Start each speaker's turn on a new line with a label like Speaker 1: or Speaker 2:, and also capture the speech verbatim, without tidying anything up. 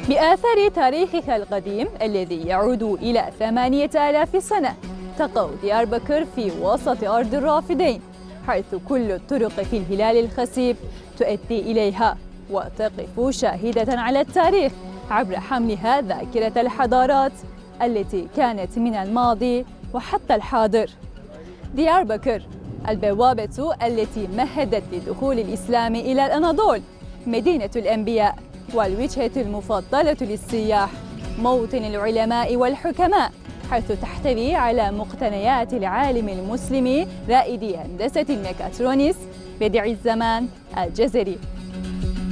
Speaker 1: بآثار تاريخها القديم الذي يعود إلى ثمانية آلاف سنة، تقع ديار بكر في وسط أرض الرافدين، حيث كل الطرق في الهلال الخسيف تؤدي إليها، وتقف شاهدة على التاريخ عبر حملها ذاكرة الحضارات التي كانت من الماضي وحتى الحاضر. ديار بكر البوابة التي مهدت لدخول الإسلام إلى الأناضول، مدينة الأنبياء والوجهة المفضلة للسياح، موطن العلماء والحكماء، حيث تحتوي على مقتنيات العالم المسلم رائد هندسة الميكاترونيس بديع الزمان الجزري.